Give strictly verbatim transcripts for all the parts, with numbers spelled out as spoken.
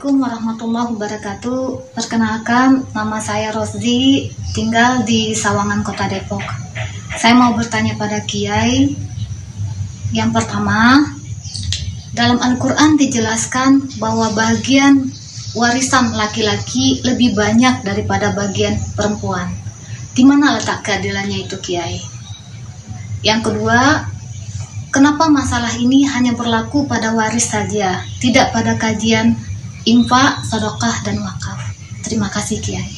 Assalamualaikum warahmatullahi wabarakatuh. Perkenalkan, nama saya Rosdi, tinggal di Sawangan, Kota Depok. Saya mau bertanya pada Kiai. Yang pertama, dalam Al-Quran dijelaskan bahwa bagian warisan laki-laki lebih banyak daripada bagian perempuan. Di mana letak keadilannya itu, Kiai? Yang kedua, kenapa masalah ini hanya berlaku pada waris saja, tidak pada kajian infak, sedekah, dan wakaf? Terima kasih, Kiai.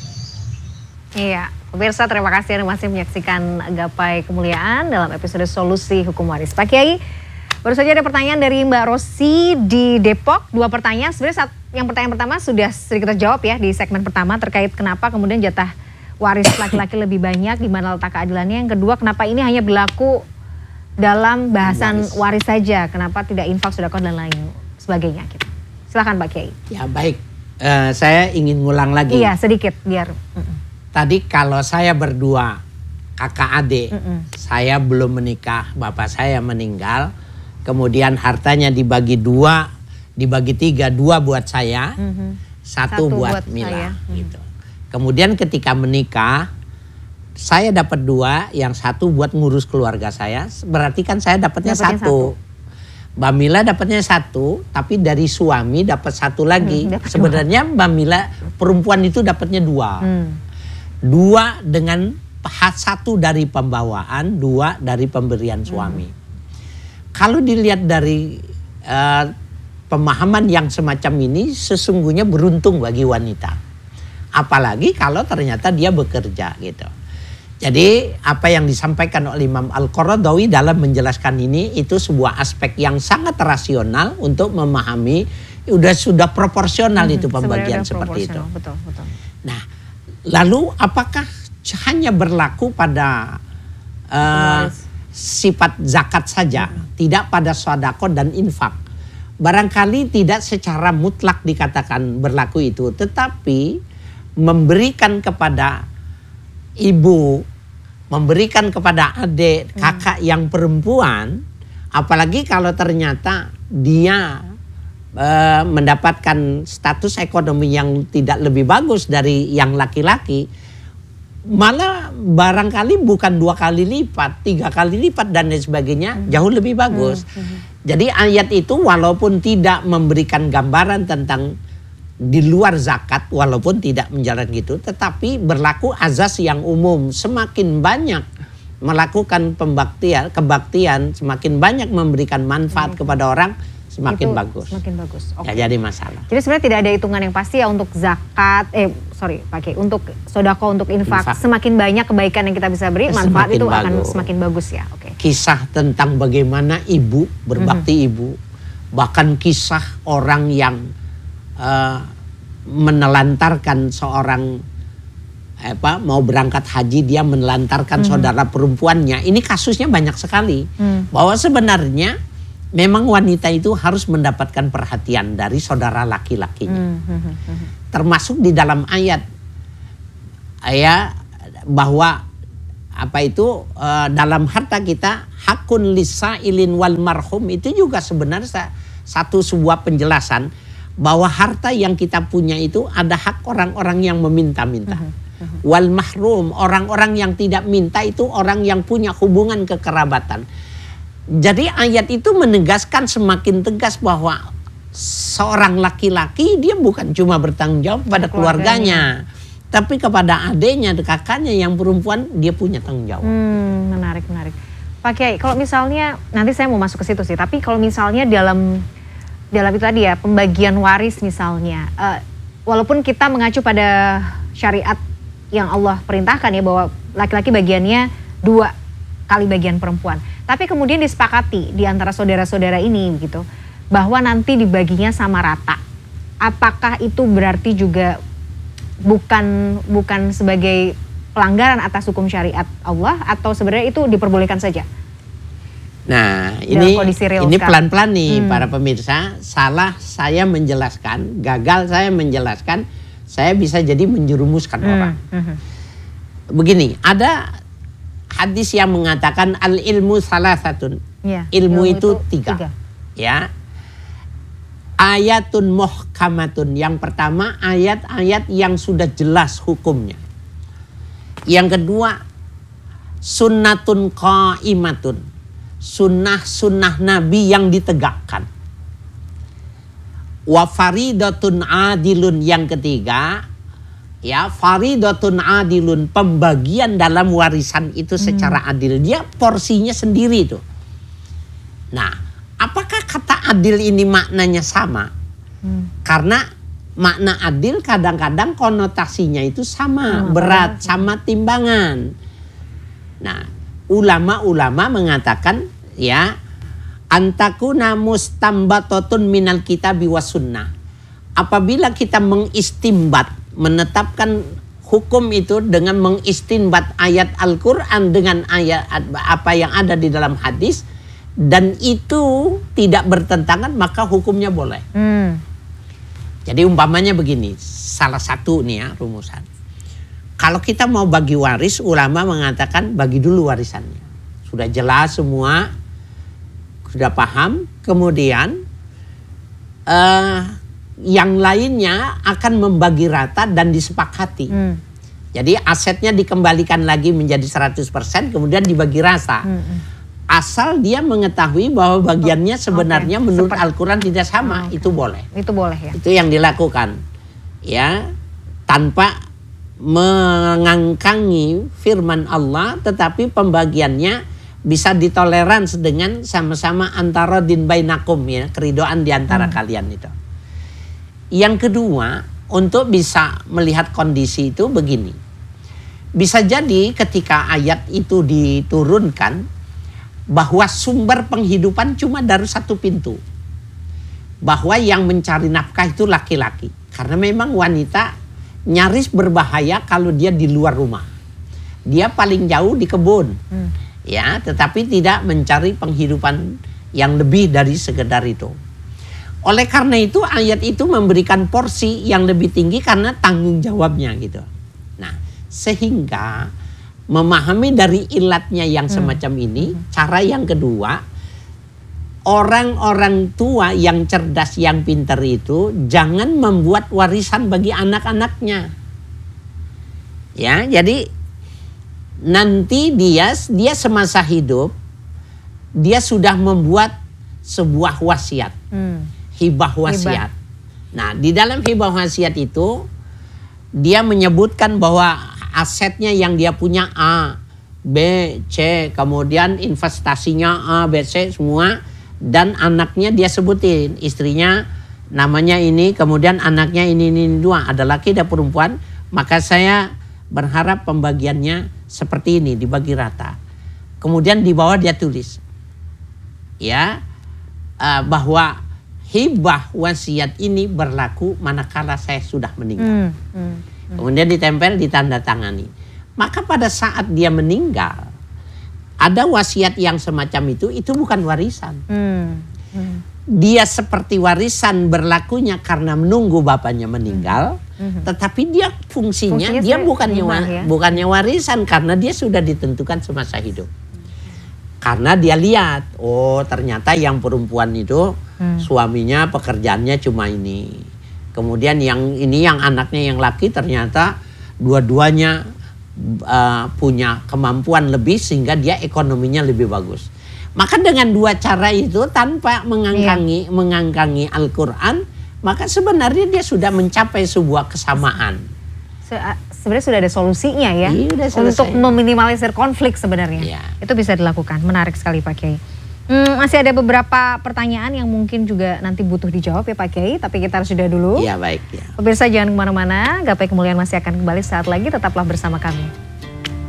Iya, pemirsa, terima kasih Anda masih menyaksikan Gapai Kemuliaan dalam episode Solusi Hukum Waris. Pak Kiai, baru saja ada pertanyaan dari Mbak Rosi di Depok. Dua pertanyaan, sebenarnya saat, yang pertanyaan pertama sudah sedikit terjawab ya di segmen pertama terkait kenapa kemudian jatah waris laki-laki lebih banyak, di mana letak keadilannya. Yang kedua, kenapa ini hanya berlaku dalam bahasan waris, waris saja, kenapa tidak infak, sedekah, dan lain sebagainya gitu. Silakan Pak Kiai. Ya baik, uh, saya ingin ngulang lagi. Iya sedikit biar. Mm-mm. Tadi kalau saya berdua kakak adik, Mm-mm. saya belum menikah, bapak saya meninggal, kemudian hartanya dibagi dua, dibagi tiga, dua buat saya, mm-hmm. satu, satu buat, buat Mila. Gitu. Kemudian ketika menikah, saya dapat dua, yang satu buat ngurus keluarga saya, berarti kan saya dapatnya, dapatnya satu. satu. Mbak Mila dapatnya satu, tapi dari suami dapat satu lagi. Hmm, Sebenarnya Mbak Mila perempuan itu dapatnya dua, hmm. dua dengan satu dari pembawaan, dua dari pemberian suami. Hmm. Kalau dilihat dari uh, pemahaman yang semacam ini, sesungguhnya beruntung bagi wanita. Apalagi kalau ternyata dia bekerja gitu. Jadi apa yang disampaikan oleh Imam Al-Qaradawi dalam menjelaskan ini itu sebuah aspek yang sangat rasional untuk memahami udah sudah proporsional hmm, itu pembagian seperti itu. Betul, betul. Nah, lalu apakah hanya berlaku pada uh, sifat zakat saja, hmm. tidak pada sedekah dan infak? Barangkali tidak secara mutlak dikatakan berlaku itu, tetapi memberikan kepada ibu, memberikan kepada adik, kakak hmm. yang perempuan, apalagi kalau ternyata dia e, mendapatkan status ekonomi yang tidak lebih bagus dari yang laki-laki, malah barangkali bukan dua kali lipat, tiga kali lipat dan lain sebagainya, hmm. jauh lebih bagus. Hmm. Hmm. Jadi ayat itu walaupun tidak memberikan gambaran tentang di luar zakat, walaupun tidak menjalankan gitu, tetapi berlaku azas yang umum. Semakin banyak melakukan pembaktian, kebaktian, semakin banyak memberikan manfaat hmm. kepada orang, semakin itu bagus. Semakin bagus. Okay. Gak jadi masalah. Jadi sebenarnya tidak ada hitungan yang pasti ya untuk zakat, eh sorry pakai untuk sedekah, untuk infak. infak. Semakin banyak kebaikan yang kita bisa beri, manfaat semakin itu bagus. Akan semakin bagus ya. Oke. Okay. Kisah tentang bagaimana ibu berbakti hmm. ibu, bahkan kisah orang yang Uh, menelantarkan seorang apa mau berangkat haji, dia menelantarkan hmm. saudara perempuannya. Ini kasusnya banyak sekali. Hmm. Bahwa sebenarnya memang wanita itu harus mendapatkan perhatian dari saudara laki-lakinya. Hmm. Hmm. Hmm. Termasuk di dalam ayat ayat bahwa apa itu uh, dalam harta kita hakun lisailin wal marhum, itu juga sebenarnya satu sebuah penjelasan bahwa harta yang kita punya itu ada hak orang-orang yang meminta-minta. Uh-huh, uh-huh. Wal mahrum, orang-orang yang tidak minta itu orang yang punya hubungan kekerabatan. Jadi ayat itu menegaskan semakin tegas bahwa seorang laki-laki dia bukan cuma bertanggung jawab pada keluarganya, keluarganya, tapi kepada adiknya, kakaknya yang perempuan dia punya tanggung jawab. Hmm, menarik, menarik. Pak Kiai, kalau misalnya nanti saya mau masuk ke situ sih, tapi kalau misalnya dalam dalam itu tadi ya, pembagian waris misalnya, uh, walaupun kita mengacu pada syariat yang Allah perintahkan ya bahwa laki-laki bagiannya dua kali bagian perempuan, tapi kemudian disepakati di antara saudara-saudara ini gitu bahwa nanti dibaginya sama rata. Apakah itu berarti juga bukan bukan sebagai pelanggaran atas hukum syariat Allah, atau sebenarnya itu diperbolehkan saja? Nah ini ini pelan-pelan nih hmm. para pemirsa, salah saya menjelaskan, gagal saya menjelaskan, saya bisa jadi menjerumuskan hmm. orang. Hmm. Begini, ada hadis yang mengatakan al ilmu salah satu, ya, ilmu, ilmu itu, itu tiga. tiga, ya. ayatun muhkamatun. Yang pertama ayat-ayat yang sudah jelas hukumnya. Yang kedua sunnatun qaimatun. Sunnah-sunnah Nabi yang ditegakkan. Wa faridatun adilun. Yang ketiga ya faridatun adilun, pembagian dalam warisan itu secara hmm. adil. Dia porsinya sendiri tuh. Nah, apakah kata adil ini maknanya sama? Hmm. Karena makna adil kadang-kadang konotasinya itu sama, hmm, berat, berat, sama timbangan. Nah, ulama-ulama mengatakan ya antakuna mustambatatun minal kitabi was sunnah. Apabila kita mengistimbat, menetapkan hukum itu dengan mengistinbat ayat Al-Quran dengan ayat apa yang ada di dalam hadis, dan itu tidak bertentangan, maka hukumnya boleh. Hmm. Jadi umpamanya begini, salah satu nih ya rumusan. Kalau kita mau bagi waris, ulama mengatakan bagi dulu warisannya. Sudah jelas semua, sudah paham, kemudian uh, yang lainnya akan membagi rata dan disepakati. Hmm. Jadi asetnya dikembalikan lagi menjadi seratus persen kemudian dibagi rata. Hmm. Asal dia mengetahui bahwa bagiannya sebenarnya okay. menurut Al-Quran tidak sama, okay. itu boleh. Itu boleh ya. Itu yang dilakukan. Ya, tanpa mengangkangi firman Allah, tetapi pembagiannya bisa ditoleransi dengan sama-sama antara din bainakum ya, keridoan di antara hmm. kalian itu. Yang kedua, untuk bisa melihat kondisi itu begini. Bisa jadi ketika ayat itu diturunkan, bahwa sumber penghidupan cuma dari satu pintu. Bahwa yang mencari nafkah itu laki-laki. Karena memang wanita nyaris berbahaya kalau dia di luar rumah. Dia paling jauh di kebun. Hmm. Ya, tetapi tidak mencari penghidupan yang lebih dari sekedar itu. Oleh karena itu ayat itu memberikan porsi yang lebih tinggi karena tanggung jawabnya gitu. Nah, sehingga memahami dari ilatnya yang semacam hmm. ini, hmm. cara yang kedua, orang-orang tua yang cerdas, yang pintar itu jangan membuat warisan bagi anak-anaknya. Ya, jadi nanti dia dia semasa hidup dia sudah membuat sebuah wasiat. Hmm. Hibah wasiat. Hibah. Nah, di dalam hibah wasiat itu dia menyebutkan bahwa asetnya yang dia punya A, B, C, kemudian investasinya A, B, C semua, dan anaknya dia sebutin, istrinya namanya ini, kemudian anaknya ini ini, ini dua, ada laki ada perempuan, maka saya berharap pembagiannya seperti ini, dibagi rata. Kemudian di bawah dia tulis ya uh, bahwa hibah wasiat ini berlaku manakala saya sudah meninggal. Hmm, hmm, hmm. Kemudian ditempel, ditandatangani. Maka pada saat dia meninggal, ada wasiat yang semacam itu, itu bukan warisan. Hmm, hmm. Dia seperti warisan berlakunya karena menunggu bapaknya meninggal, hmm, hmm. tetapi dia fungsinya, fungsinya dia bukannya wa, ya? bukannya warisan karena dia sudah ditentukan semasa hidup. Karena dia lihat, oh ternyata yang perempuan itu hmm. suaminya pekerjaannya cuma ini. Kemudian yang ini yang anaknya yang laki ternyata dua-duanya uh, punya kemampuan lebih sehingga dia ekonominya lebih bagus. Maka dengan dua cara itu tanpa mengangkangi, yeah. mengangkangi Al-Quran, maka sebenarnya dia sudah mencapai sebuah kesamaan. Sebenarnya sudah ada solusinya ya, iya, untuk meminimalisir konflik sebenarnya. Iya. Itu bisa dilakukan. Menarik sekali Pak Kiai. Hmm, masih ada beberapa pertanyaan yang mungkin juga nanti butuh dijawab ya Pak Kiai, tapi kita harus jeda dulu. Iya baik. Ya. Pemirsa jangan kemana-mana, Gapai Kemuliaan masih akan kembali saat lagi, tetaplah bersama kami.